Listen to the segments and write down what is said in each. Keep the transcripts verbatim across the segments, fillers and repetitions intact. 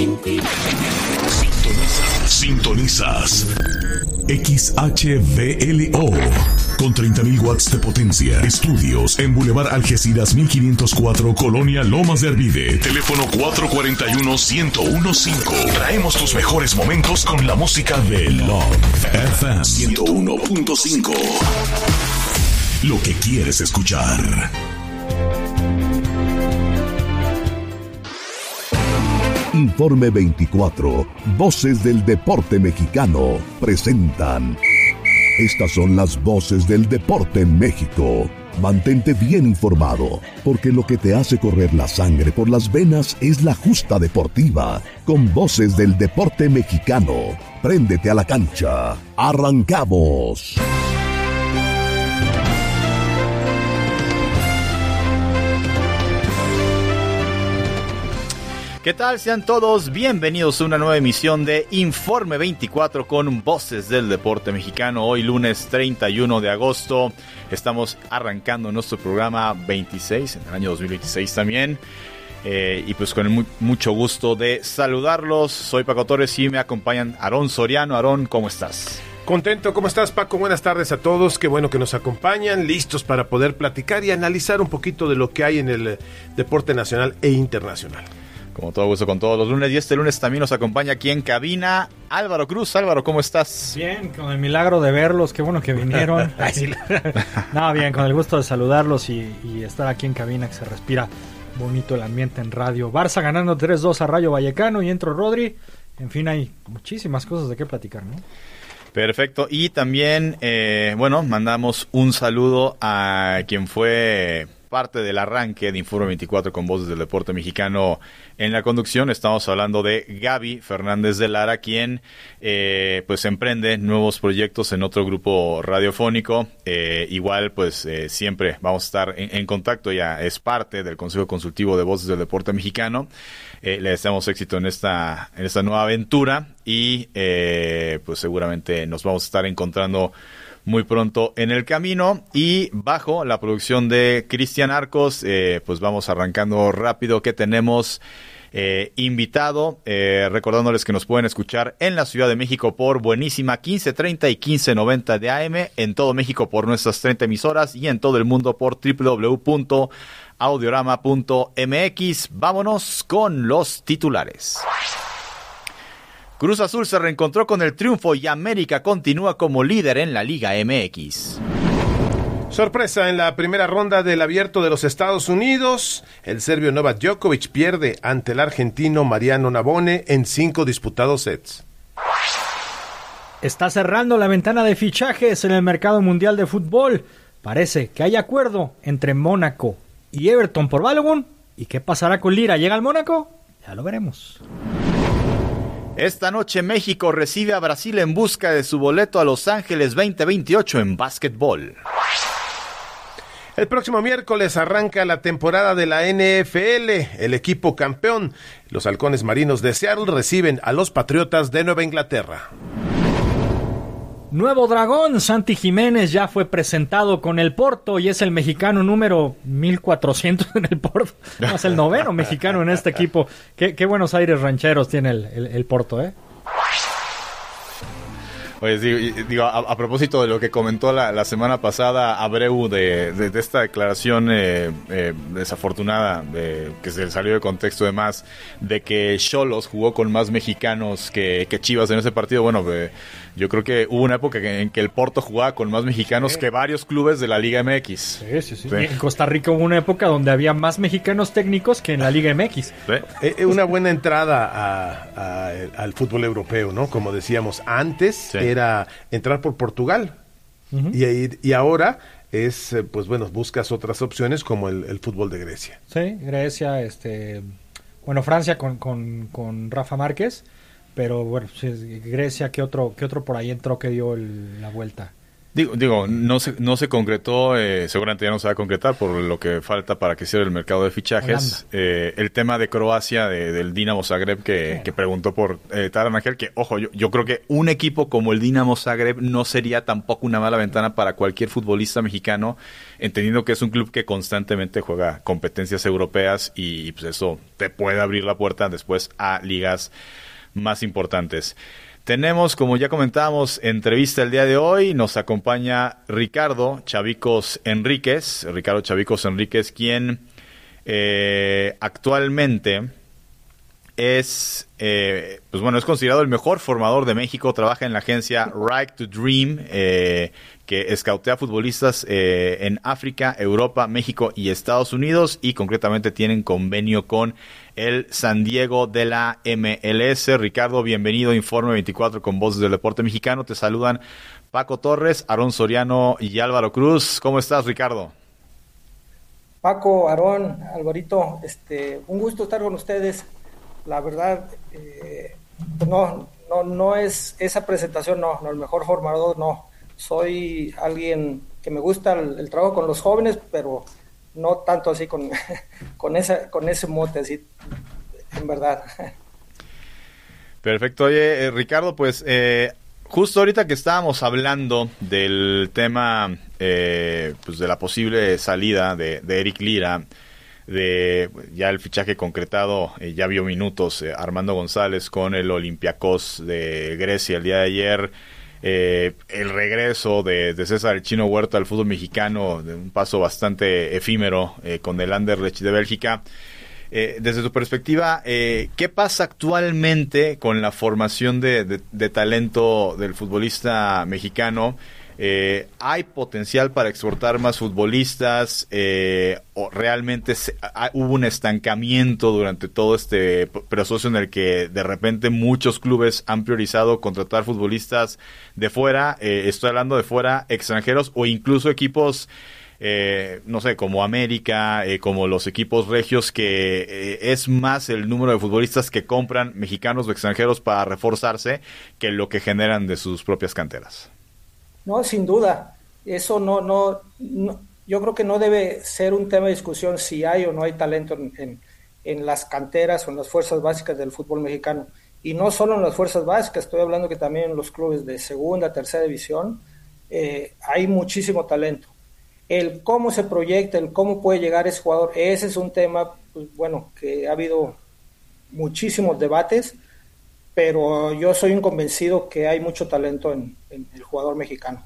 sin ti. Sintonizas, sintonizas X H V L O con treinta mil watts de potencia. Estudios en Boulevard Algeciras mil quinientos cuatro, Colonia Lomas de Arvide. Teléfono cuatro cuatro uno, uno cero uno cinco. Traemos tus mejores momentos con la música de Love F M ciento uno punto cinco. Lo que quieres escuchar. Informe veinticuatro, Voces del Deporte Mexicano, presentan. Estas son las voces del deporte en México. Mantente bien informado, porque lo que te hace correr la sangre por las venas es la justa deportiva. Con Voces del Deporte Mexicano, préndete a la cancha. ¡Arrancamos! ¿Qué tal? Sean todos bienvenidos a una nueva emisión de Informe veinticuatro con Voces del Deporte Mexicano. Hoy lunes treinta y uno de agosto estamos arrancando nuestro programa veintiséis, en el año dos mil veintiséis también. Eh, y pues con el mu- mucho gusto de saludarlos. Soy Paco Torres y me acompañan Aarón Soriano. Aarón, ¿cómo estás? Contento, ¿cómo estás, Paco? Buenas tardes a todos, qué bueno que nos acompañan, listos para poder platicar y analizar un poquito de lo que hay en el deporte nacional e internacional. Como todo gusto con todos los lunes, y este lunes también nos acompaña aquí en cabina Álvaro Cruz. Álvaro, ¿cómo estás? Bien, con el milagro de verlos, qué bueno que vinieron. Ay, sí. No, bien, con el gusto de saludarlos y, y estar aquí en cabina, que se respira bonito el ambiente en radio. Barça ganando tres dos a Rayo Vallecano y entro Rodri. En fin, hay muchísimas cosas de qué platicar, ¿no? Perfecto, y también, eh, bueno, mandamos un saludo a quien fue parte del arranque de Informe veinticuatro con Voces del Deporte Mexicano en la conducción. Estamos hablando de Gaby Fernández de Lara, quien eh, pues emprende nuevos proyectos en otro grupo radiofónico. Eh, igual pues eh, siempre vamos a estar en, en contacto, ya es parte del Consejo Consultivo de Voces del Deporte Mexicano. Eh, le deseamos éxito en esta, en esta nueva aventura y eh, pues seguramente nos vamos a estar encontrando muy pronto en el camino. Y bajo la producción de Cristian Arcos, eh, pues vamos arrancando rápido, que tenemos eh, invitado, eh, recordándoles que nos pueden escuchar en la Ciudad de México por Buenísima quince treinta y quince noventa de A M, en todo México por nuestras treinta emisoras y en todo el mundo por doble u doble u doble u punto audiorama punto m x. Vámonos con los titulares. Cruz Azul se reencontró con el triunfo y América continúa como líder en la Liga M X. Sorpresa en la primera ronda del Abierto de los Estados Unidos. El serbio Novak Djokovic pierde ante el argentino Mariano Navone en cinco disputados sets. Está cerrando la ventana de fichajes en el mercado mundial de fútbol. Parece que hay acuerdo entre Mónaco y Everton por Balogun. ¿Y qué pasará con Lira? ¿Llega al Mónaco? Ya lo veremos. Esta noche México recibe a Brasil en busca de su boleto a Los Ángeles veinte veintiocho en básquetbol. El próximo miércoles arranca la temporada de la N F L. El equipo campeón, los Halcones Marinos de Seattle, reciben a los Patriotas de Nueva Inglaterra. Nuevo dragón, Santi Jiménez ya fue presentado con el Porto y es el mexicano número mil cuatrocientos en el Porto. No, es el noveno mexicano en este equipo. Qué, qué buenos aires rancheros tiene el, el, el Porto, ¿eh? Oye, digo, digo a, a propósito de lo que comentó la, la semana pasada Abreu de, de, de esta declaración eh, eh, desafortunada, de, que se salió de contexto además, de que Xolos jugó con más mexicanos que, que Chivas en ese partido. Bueno, eh, yo creo que hubo una época en que el Porto jugaba con más mexicanos sí. que varios clubes de la Liga M X. Sí, sí, sí. sí. En Costa Rica hubo una época donde había más mexicanos técnicos que en la Liga M X. Sí. Eh, una buena entrada a, a, al fútbol europeo, ¿no? Como decíamos antes, sí. era entrar por Portugal. Uh-huh. y, y ahora es, pues bueno, buscas otras opciones como el, el fútbol de Grecia. Sí, Grecia, este, bueno, Francia con, con, con Rafa Márquez. Pero bueno, Grecia, ¿qué otro, qué otro por ahí entró que dio el, la vuelta? Digo, digo no se no se concretó, eh, seguramente ya no se va a concretar por lo que falta para que cierre el mercado de fichajes. Eh, el tema de Croacia, de, del Dinamo Zagreb, que, sí. que preguntó por eh, Taran Ángel, que ojo, yo, yo creo que un equipo como el Dinamo Zagreb no sería tampoco una mala ventana para cualquier futbolista mexicano, entendiendo que es un club que constantemente juega competencias europeas y, y pues eso te puede abrir la puerta después a ligas más importantes. Tenemos, como ya comentábamos, entrevista el día de hoy. Nos acompaña Ricardo Chavicos Enríquez. Ricardo Chavicos Enríquez, quien eh, actualmente es, eh, pues bueno, es considerado el mejor formador de México. Trabaja en la agencia Right to Dream, eh, que escautea futbolistas eh, en África, Europa, México y Estados Unidos. Y concretamente tienen convenio con el San Diego de la M L S. Ricardo, bienvenido a Informe veinticuatro con Voces del Deporte Mexicano. Te saludan Paco Torres, Aarón Soriano y Álvaro Cruz. ¿Cómo estás, Ricardo? Paco, Aarón, Alvarito, este, un gusto estar con ustedes. La verdad, eh, pues no, no, no es esa presentación, no, no, el mejor formador, no. Soy alguien que me gusta el, el trabajo con los jóvenes, pero no tanto así con, con, esa, con ese mote, así, en verdad. Perfecto. Oye, eh, Ricardo, pues eh, justo ahorita que estábamos hablando del tema eh, pues de la posible salida de, de Eric Lira, de ya el fichaje concretado, eh, ya vio minutos eh, Armando González con el Olympiacos de Grecia el día de ayer, eh, el regreso de, de César el Chino Huerta al fútbol mexicano, de un paso bastante efímero eh, con el Anderlecht de Bélgica. Eh, desde tu perspectiva, eh, ¿qué pasa actualmente con la formación de, de, de talento del futbolista mexicano? Eh, ¿Hay potencial para exportar más futbolistas? Eh, ¿O realmente se, a, hubo un estancamiento durante todo este proceso en el que de repente muchos clubes han priorizado contratar futbolistas de fuera? Eh, estoy hablando de fuera, extranjeros o incluso equipos, eh, no sé, como América, eh, como los equipos regios, que eh, es más el número de futbolistas que compran mexicanos o extranjeros para reforzarse que lo que generan de sus propias canteras. No, sin duda, eso no, no, no, yo creo que no debe ser un tema de discusión si hay o no hay talento en, en, en las canteras o en las fuerzas básicas del fútbol mexicano, y no solo en las fuerzas básicas, estoy hablando que también en los clubes de segunda, tercera división, eh, hay muchísimo talento. El cómo se proyecta, el cómo puede llegar ese jugador, ese es un tema, pues, bueno, que ha habido muchísimos debates, pero yo soy un convencido que hay mucho talento en, en el jugador mexicano.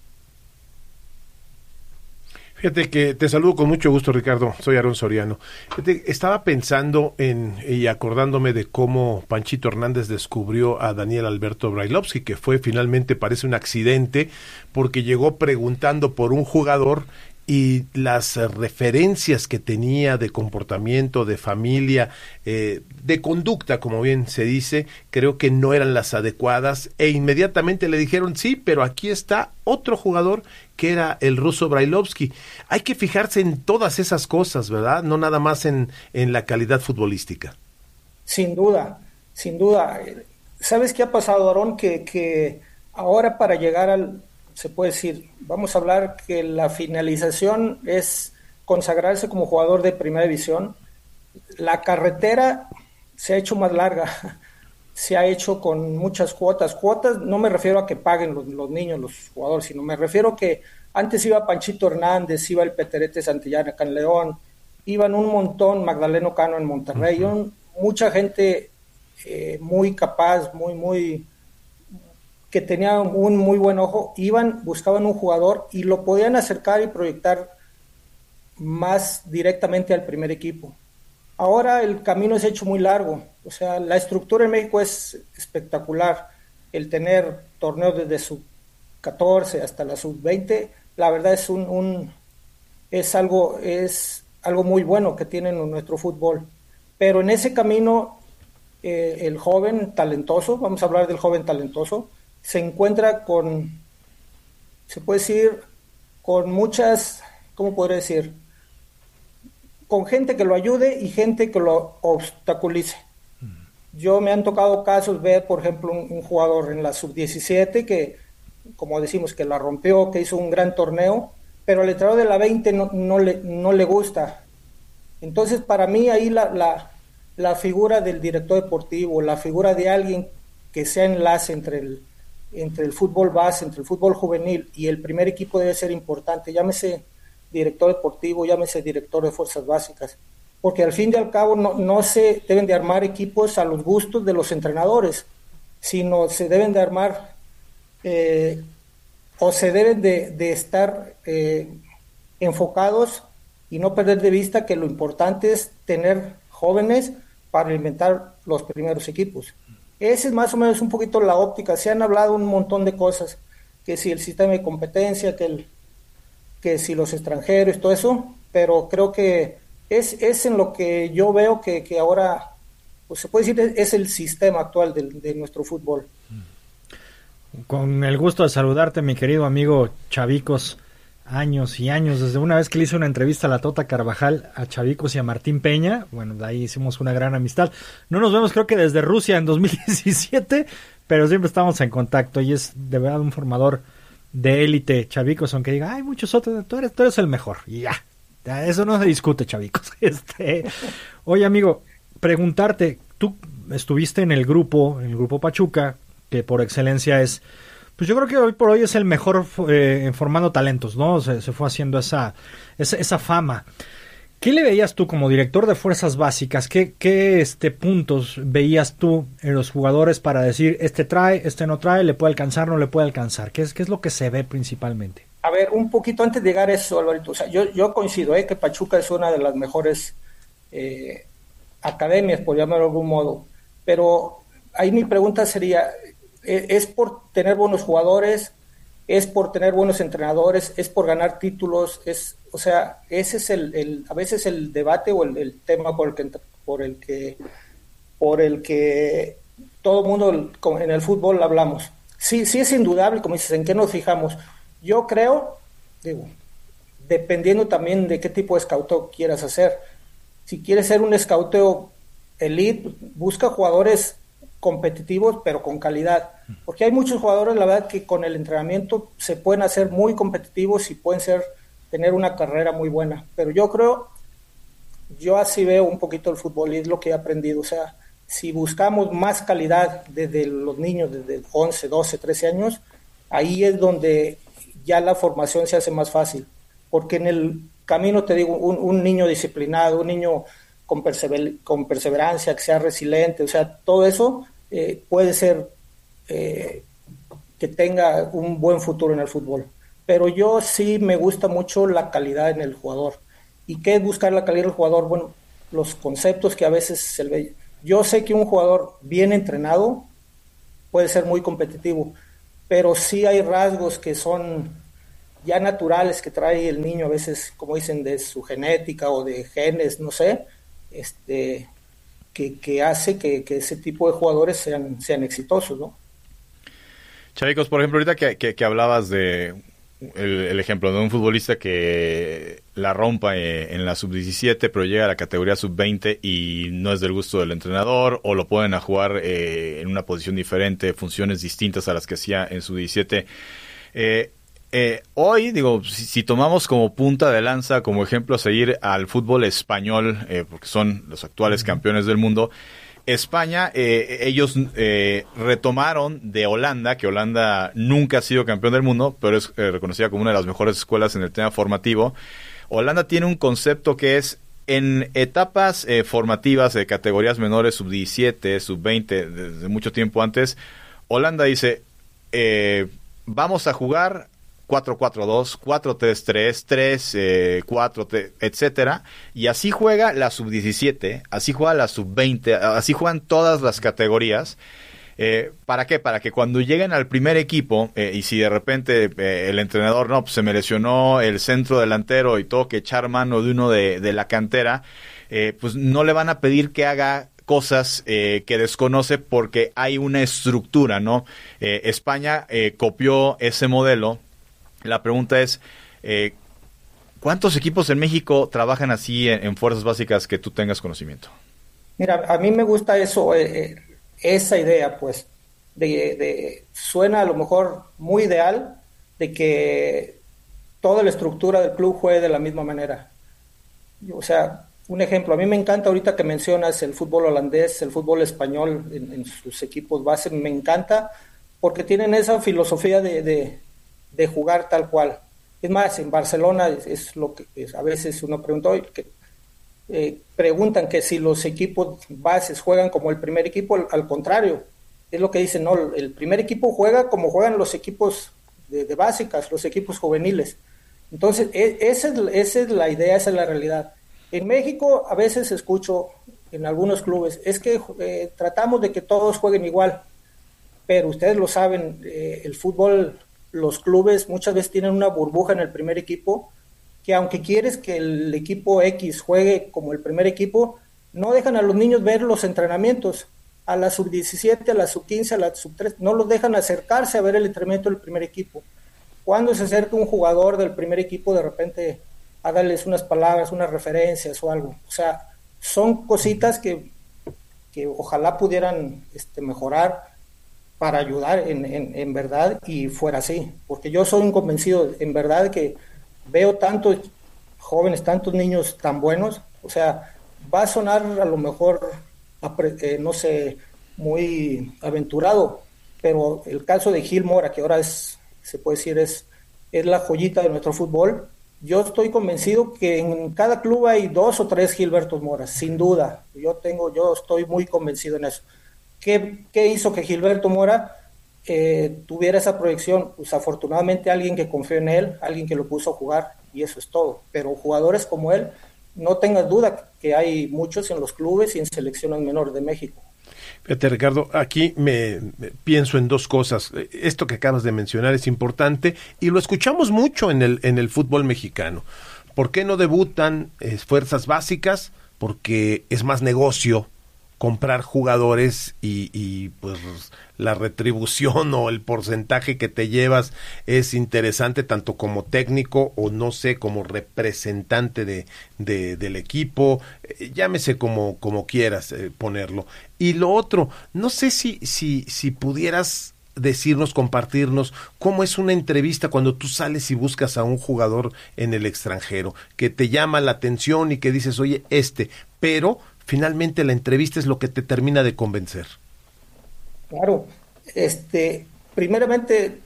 Fíjate que te saludo con mucho gusto, Ricardo. Soy Aarón Soriano. Fíjate, estaba pensando en y acordándome de cómo Panchito Hernández descubrió a Daniel Alberto Brailovsky, que fue finalmente, parece un accidente, porque llegó preguntando por un jugador y las eh, referencias que tenía de comportamiento, de familia, eh, de conducta, como bien se dice, creo que no eran las adecuadas, e inmediatamente le dijeron sí, pero aquí está otro jugador que era el ruso Brailovsky. Hay que fijarse en todas esas cosas, ¿verdad? No nada más en, en la calidad futbolística. Sin duda, sin duda. ¿Sabes qué ha pasado, Aarón? Que, que ahora para llegar al, se puede decir, vamos a hablar que la finalización es consagrarse como jugador de primera división. La carretera se ha hecho más larga, se ha hecho con muchas cuotas. Cuotas, no me refiero a que paguen los, los niños, los jugadores, sino me refiero a que antes iba Panchito Hernández, iba el Peterete Santillán acá en León, iban un montón, Magdaleno Cano en Monterrey, uh-huh. un, mucha gente eh, muy capaz, muy, muy... que tenía un muy buen ojo, iban, buscaban un jugador y lo podían acercar y proyectar más directamente al primer equipo. Ahora el camino se ha hecho muy largo, o sea, la estructura en México es espectacular, el tener torneos desde sub catorce hasta la sub veinte, la verdad es un, un es algo es algo muy bueno que tienen en nuestro fútbol, pero en ese camino eh, el joven talentoso, vamos a hablar del joven talentoso, se encuentra con, se puede decir, con muchas, ¿cómo podría decir? Con gente que lo ayude y gente que lo obstaculice. Yo me han tocado casos ver, por ejemplo, un, un jugador en la sub diecisiete que como decimos, que la rompió, que hizo un gran torneo, pero al entrenador de la veinte no, no, le, no le gusta. Entonces, para mí ahí la, la, la figura del director deportivo, la figura de alguien que sea enlace entre el, entre el fútbol base, entre el fútbol juvenil y el primer equipo debe ser importante, llámese director deportivo, llámese director de fuerzas básicas, porque al fin y al cabo no, no se deben de armar equipos a los gustos de los entrenadores, sino se deben de armar eh, o se deben de, de estar eh, enfocados y no perder de vista que lo importante es tener jóvenes para alimentar los primeros equipos. Ese es más o menos un poquito la óptica. Se han hablado un montón de cosas, que si el sistema de competencia, que, el, que si los extranjeros, todo eso, pero creo que es, es en lo que yo veo que, que ahora, pues se puede decir, es el sistema actual de, de nuestro fútbol. Con el gusto de saludarte, mi querido amigo Chavicos, años y años, desde una vez que le hice una entrevista a la Tota Carvajal, a Chavicos y a Martín Peña, bueno, de ahí hicimos una gran amistad. No nos vemos creo que desde Rusia en dos mil diecisiete, pero siempre estamos en contacto y es de verdad un formador de élite, Chavicos, aunque diga, hay muchos otros, tú eres, tú eres el mejor, y ya, ya, eso no se discute, Chavicos. Este, oye, amigo, preguntarte, tú estuviste en el grupo, en el grupo Pachuca, que por excelencia es, pues yo creo que hoy por hoy es el mejor eh, formando talentos, ¿no? Se, se fue haciendo esa, esa esa fama. ¿Qué le veías tú como director de fuerzas básicas? ¿Qué, qué este, puntos veías tú en los jugadores para decir, este trae, este no trae, le puede alcanzar, no le puede alcanzar? ¿Qué es, qué es lo que se ve principalmente? A ver, un poquito antes de llegar a eso, Alvarito, o sea, yo, yo coincido, ¿eh? que Pachuca es una de las mejores eh, academias, por llamarlo de algún modo, pero ahí mi pregunta sería, ¿es por tener buenos jugadores? ¿Es por tener buenos entrenadores? ¿Es por ganar títulos? Es, o sea, ese es el, el a veces el debate o el, el tema por el que por el que por el que todo el mundo en el fútbol hablamos. Sí, sí es indudable, como dices, ¿en qué nos fijamos? Yo creo, digo, dependiendo también de qué tipo de escauteo quieras hacer. Si quieres ser un escauteo elite, busca jugadores competitivos pero con calidad, porque hay muchos jugadores la verdad que con el entrenamiento se pueden hacer muy competitivos y pueden ser tener una carrera muy buena, pero yo creo, yo así veo un poquito el fútbol y es lo que he aprendido, o sea, si buscamos más calidad desde los niños, desde once, doce, trece años, ahí es donde ya la formación se hace más fácil, porque en el camino te digo, un, un niño disciplinado, un niño con, persever- con perseverancia, que sea resiliente, o sea, todo eso eh, puede ser eh, que tenga un buen futuro en el fútbol. Pero yo sí me gusta mucho la calidad en el jugador. ¿Y qué es buscar la calidad del jugador? Bueno, los conceptos que a veces se ve. Yo sé que un jugador bien entrenado puede ser muy competitivo, pero sí hay rasgos que son ya naturales que trae el niño, a veces, como dicen, de su genética o de genes, no sé, este, que, que hace que, que ese tipo de jugadores sean, sean exitosos, ¿no? Chavicos, por ejemplo, ahorita que, que, que hablabas de el, el ejemplo de un futbolista que la rompa en la sub diecisiete, pero llega a la categoría sub veinte y no es del gusto del entrenador, o lo ponen a jugar eh, en una posición diferente, funciones distintas a las que hacía en sub diecisiete. Eh, Eh, hoy, digo, si, si tomamos como punta de lanza, como ejemplo a seguir al fútbol español, eh, porque son los actuales uh-huh. campeones del mundo, España, eh, ellos eh, retomaron de Holanda, que Holanda nunca ha sido campeón del mundo, pero es eh, reconocida como una de las mejores escuelas en el tema formativo. Holanda tiene un concepto que es en etapas eh, formativas de categorías menores, sub diecisiete, sub veinte, desde mucho tiempo antes, Holanda dice, eh, vamos a jugar cuatro cuatro dos, cuatro tres tres, tres cuatro, etcétera, y así juega la sub diecisiete, así juega la sub veinte, así juegan todas las categorías. Eh, ¿Para qué? Para que cuando lleguen al primer equipo, eh, y si de repente eh, el entrenador, no, pues se me lesionó el centro delantero y tengo que echar mano de uno de, de la cantera, eh, pues no le van a pedir que haga cosas eh, que desconoce porque hay una estructura, ¿no? Eh, España eh, copió ese modelo. La pregunta es, eh, ¿cuántos equipos en México trabajan así en, en fuerzas básicas que tú tengas conocimiento? Mira, a mí me gusta eso, eh, esa idea, pues, de, de suena a lo mejor muy ideal de que toda la estructura del club juegue de la misma manera. O sea, un ejemplo, a mí me encanta ahorita que mencionas el fútbol holandés, el fútbol español en, en sus equipos base, me encanta porque tienen esa filosofía de, de, de jugar tal cual. Es más, en Barcelona es, es lo que es, a veces uno pregunta, que, eh, preguntan que si los equipos bases juegan como el primer equipo, al, al contrario, es lo que dicen, no, el primer equipo juega como juegan los equipos de, de básicas, los equipos juveniles. Entonces, e, esa, es, esa es la idea, esa es la realidad. En México a veces escucho en algunos clubes, es que eh, tratamos de que todos jueguen igual, pero ustedes lo saben, eh, el fútbol, los clubes muchas veces tienen una burbuja en el primer equipo, que aunque quieres que el equipo X juegue como el primer equipo, no dejan a los niños ver los entrenamientos, a la sub diecisiete, a la sub quince, a la sub tres, no los dejan acercarse a ver el entrenamiento del primer equipo. Cuando se acerca un jugador del primer equipo, de repente hágales unas palabras, unas referencias o algo. O sea, son cositas que, que ojalá pudieran este, mejorar para ayudar en, en, en verdad y fuera así. Porque yo soy un convencido, en verdad, que veo tantos jóvenes, tantos niños tan buenos. O sea, va a sonar a lo mejor, eh, no sé, muy aventurado, pero el caso de Gil Mora, que ahora es, se puede decir, es, es la joyita de nuestro fútbol. Yo estoy convencido que en cada club hay dos o tres Gilbertos Moras, sin duda. Yo tengo, yo estoy muy convencido en eso. ¿Qué, qué hizo que Gilberto Mora eh, tuviera esa proyección? Pues afortunadamente alguien que confió en él, alguien que lo puso a jugar, y eso es todo. Pero jugadores como él, no tengas duda que hay muchos en los clubes y en selecciones menores de México. Fíjate, Ricardo, aquí me, me pienso en dos cosas. Esto que acabas de mencionar es importante y lo escuchamos mucho en el, en el fútbol mexicano. ¿Por qué no debutan eh, fuerzas básicas? Porque es más negocio comprar jugadores y, y pues la retribución o el porcentaje que te llevas es interesante tanto como técnico o no sé, como representante de, de del equipo, eh, llámese como, como quieras eh, ponerlo. Y lo otro, no sé si, si, si pudieras decirnos, compartirnos cómo es una entrevista cuando tú sales y buscas a un jugador en el extranjero, que te llama la atención y que dices, oye, este, pero finalmente la entrevista es lo que te termina de convencer. Claro, este, primeramente,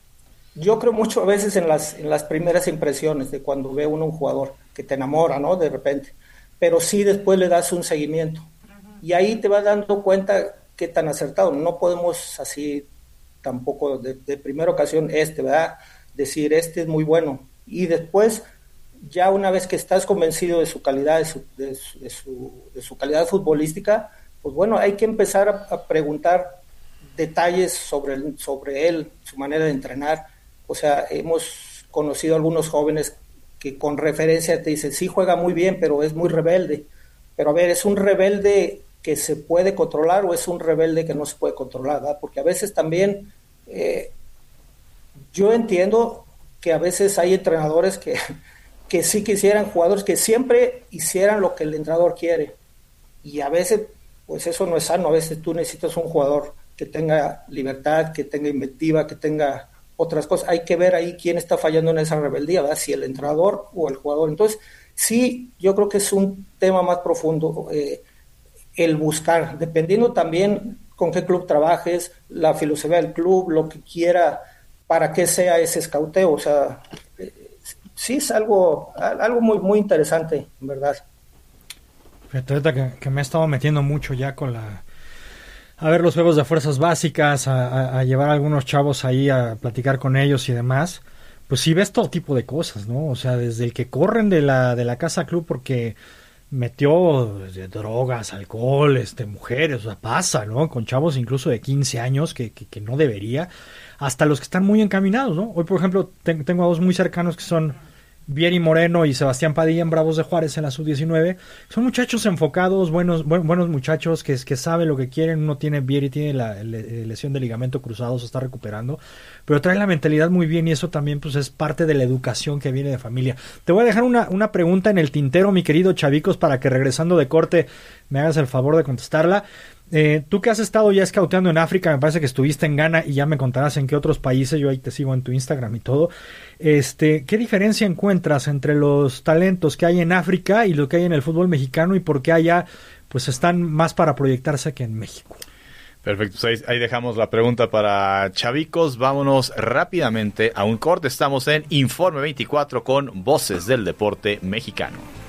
yo creo mucho a veces en las, en las primeras impresiones de cuando ve uno un jugador que te enamora, ¿no? De repente, pero sí después le das un seguimiento y ahí te vas dando cuenta qué tan acertado. No podemos así tampoco de, de primera ocasión este, ¿verdad? Decir este es muy bueno y después ya una vez que estás convencido de su calidad, de su, de su, de su, de su calidad futbolística, pues bueno, hay que empezar a, a preguntar detalles sobre, el, sobre él, su manera de entrenar. O sea, hemos conocido algunos jóvenes que con referencia te dicen, sí juega muy bien, pero es muy rebelde. Pero a ver, ¿es un rebelde que se puede controlar o es un rebelde que no se puede controlar? ¿verdad? Porque a veces también, eh, yo entiendo que a veces hay entrenadores que... que sí quisieran jugadores que siempre hicieran lo que el entrenador quiere y a veces pues eso no es sano. A veces tú necesitas un jugador que tenga libertad, que tenga inventiva, que tenga otras cosas. Hay que ver ahí quién está fallando en esa rebeldía, ¿verdad? Si el entrenador o el jugador. Entonces sí, yo creo que es un tema más profundo eh, el buscar, dependiendo también con qué club trabajes, la filosofía del club, lo que quiera, para qué sea ese escauteo. O sea, eh, sí es algo, algo muy, muy interesante, en verdad. Fíjate que, que me he estado metiendo mucho ya con la... a ver los juegos de fuerzas básicas, a, a, a llevar a algunos chavos ahí a platicar con ellos y demás. Pues sí ves todo tipo de cosas, ¿no? O sea, desde el que corren de la, de la casa club porque metió desde drogas, alcohol, este, mujeres, o sea, pasa, ¿no? Con chavos incluso de quince años que, que, que no debería, hasta los que están muy encaminados, ¿no? Hoy, por ejemplo, te, tengo a dos muy cercanos que son Vieri Moreno y Sebastián Padilla en Bravos de Juárez en la sub diecinueve. Son muchachos enfocados, buenos buen, buenos muchachos que, que saben lo que quieren. Uno tiene, Vieri tiene la, la lesión de ligamento cruzado, se está recuperando, pero trae la mentalidad muy bien y eso también pues es parte de la educación que viene de familia. Te voy a dejar una, una pregunta en el tintero, mi querido Chavicos, para que regresando de corte me hagas el favor de contestarla. Eh, tú que has estado ya scouteando en África, me parece que estuviste en Ghana y ya me contarás en qué otros países, yo ahí te sigo en tu Instagram y todo. Este, ¿qué diferencia encuentras entre los talentos que hay en África y lo que hay en el fútbol mexicano y por qué allá pues están más para proyectarse que en México? Perfecto, pues ahí, ahí dejamos la pregunta para Chavicos. Vámonos rápidamente a un corte. Estamos en Informe veinticuatro con Voces del Deporte Mexicano.